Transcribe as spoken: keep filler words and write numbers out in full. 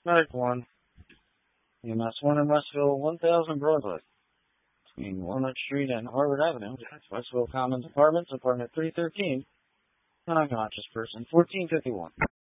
Medic one. E M S one in Westville, one thousand Broadway. Between Walnut Street and Harvard Avenue. Westville Commons Apartments, apartment three thirteen. Unconscious person, fourteen fifty-one.